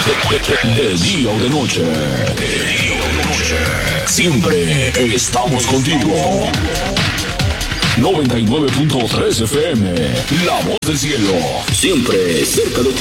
De día o de noche. Siempre estamos contigo. 99.3 FM, La Voz del Cielo. Siempre cerca de ti.